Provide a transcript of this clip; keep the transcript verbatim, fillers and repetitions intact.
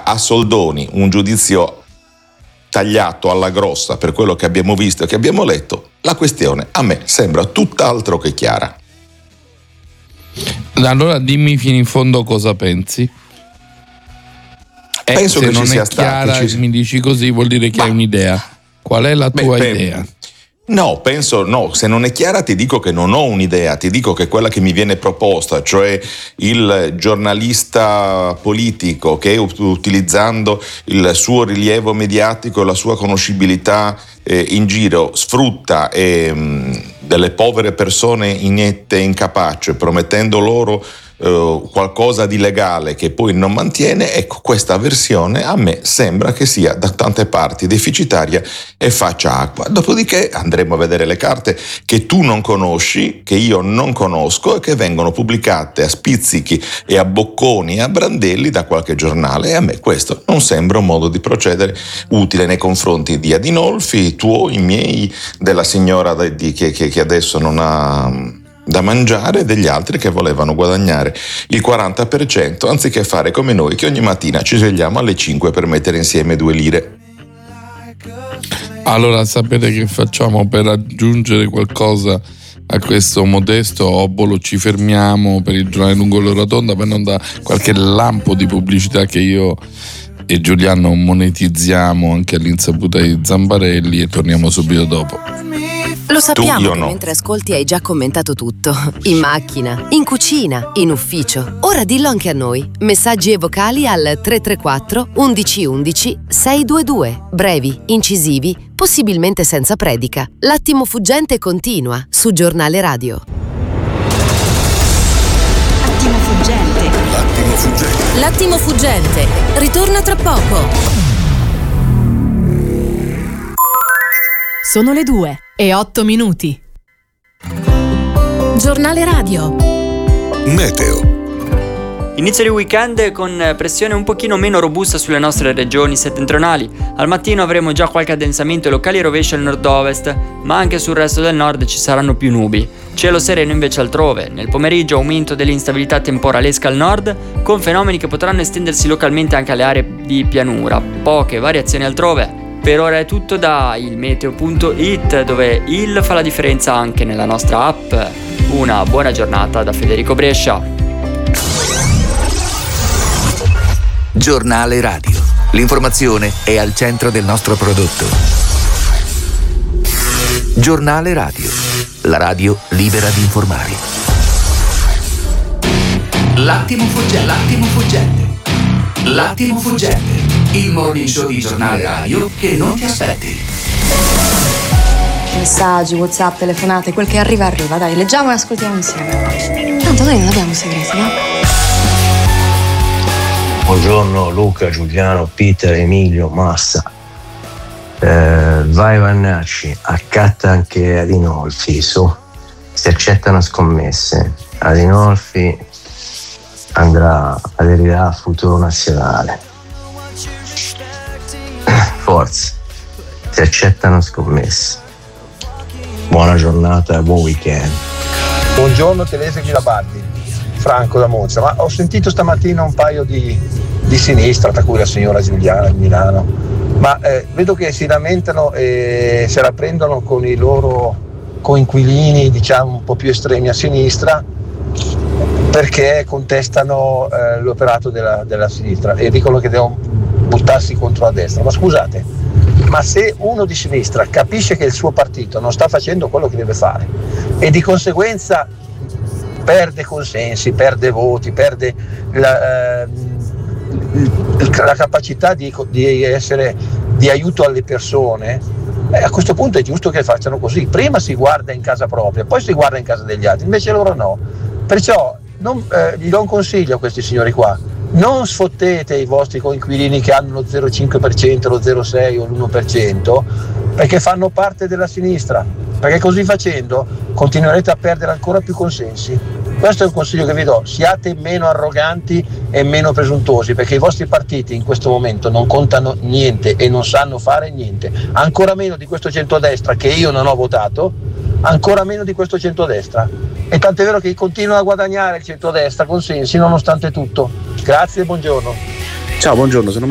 a soldoni un giudizio tagliato alla grossa per quello che abbiamo visto e che abbiamo letto, la questione a me sembra tutt'altro che chiara. Allora dimmi fino in fondo cosa pensi. Eh, Penso se che non ci sia è chiara, stato, ci... mi dici così, vuol dire che Ma... hai un'idea. Qual è la tua Beh, idea? Beh, no, penso no, se non è chiara ti dico che non ho un'idea, ti dico che quella che mi viene proposta, cioè il giornalista politico che utilizzando il suo rilievo mediatico e la sua conoscibilità eh, in giro sfrutta eh, delle povere persone inette e incapaci, promettendo loro Uh, qualcosa di legale che poi non mantiene, ecco, questa versione a me sembra che sia da tante parti deficitaria e faccia acqua. Dopodiché andremo a vedere le carte che tu non conosci, che io non conosco e che vengono pubblicate a spizzichi e a bocconi e a brandelli da qualche giornale, e a me questo non sembra un modo di procedere utile nei confronti di Adinolfi, tuoi, miei, della signora di, che, che, che adesso non ha da mangiare e degli altri che volevano guadagnare il quaranta per cento anziché fare come noi che ogni mattina ci svegliamo alle cinque per mettere insieme due lire. Allora sapete che facciamo per aggiungere qualcosa a questo modesto obolo? Ci fermiamo per il giornale lungo l'ora tonda per non dare qualche lampo di pubblicità che io e Giuliano monetizziamo anche all'insaputa di Zambarelli, e torniamo subito dopo. Lo sappiamo Tu, io che no. mentre ascolti hai già commentato tutto. In macchina, in cucina, in ufficio. Ora dillo anche a noi. Messaggi e vocali al tre tre quattro undici undici sei due due. Brevi, incisivi, possibilmente senza predica. L'attimo fuggente continua su Giornale Radio. L'attimo fuggente. L'attimo fuggente. L'attimo fuggente. Ritorna tra poco. Sono le due e otto minuti. Giornale Radio. Meteo. Inizio di weekend con pressione un pochino meno robusta sulle nostre regioni settentrionali. Al mattino avremo già qualche addensamento e locali rovesci al nord-ovest, ma anche sul resto del nord ci saranno più nubi. Cielo sereno invece altrove. Nel pomeriggio aumento dell'instabilità temporalesca al nord, con fenomeni che potranno estendersi localmente anche alle aree di pianura. Poche variazioni altrove. Per ora è tutto da ilmeteo punto it, dove il fa la differenza anche nella nostra app. Una buona giornata da Federico Brescia. Giornale Radio. L'informazione è al centro del nostro prodotto. Giornale Radio. La radio libera di informare. L'attimo fuggente. L'attimo fuggente. L'attimo fuggente. Il morning show di Giornale Radio che non ti aspetti. Messaggi, WhatsApp, telefonate, quel che arriva arriva, dai, leggiamo e ascoltiamo insieme. Tanto noi non abbiamo segreti, no? Buongiorno Luca, Giuliano, Peter, Emilio, Massa. Eh, vai Vannacci, accatta anche Adinolfi, su. Si accettano scommesse. Adinolfi andrà, aderirà al futuro nazionale. Forza, si accettano scommesse. Buona giornata e buon weekend. Buongiorno Telese Girabaldi, Franco da Monza. Ma ho sentito stamattina un paio di, di sinistra, tra cui la signora Giuliana di Milano, ma eh, vedo che si lamentano e se la prendono con i loro coinquilini, diciamo un po' più estremi a sinistra, perché contestano eh, l'operato della, della sinistra e dicono che devono buttarsi contro la destra. Ma scusate, ma se uno di sinistra capisce che il suo partito non sta facendo quello che deve fare e di conseguenza perde consensi, perde voti, perde la, eh, la capacità di, di essere di aiuto alle persone, eh, a questo punto è giusto che facciano così. Prima si guarda in casa propria, poi si guarda in casa degli altri, invece loro no. Perciò non, eh, gli do un consiglio a questi signori qua: non sfottete i vostri coinquilini che hanno lo zero virgola cinque per cento, lo zero virgola sei per cento o l'uno per cento, perché fanno parte della sinistra, perché così facendo continuerete a perdere ancora più consensi. Questo è un consiglio che vi do: siate meno arroganti e meno presuntuosi, perché i vostri partiti in questo momento non contano niente e non sanno fare niente, ancora meno di questo centrodestra che io non ho votato, ancora meno di questo centrodestra. E tant'è vero che continua a guadagnare il centrodestra consensi nonostante tutto. Grazie e buongiorno. Ciao, buongiorno, sono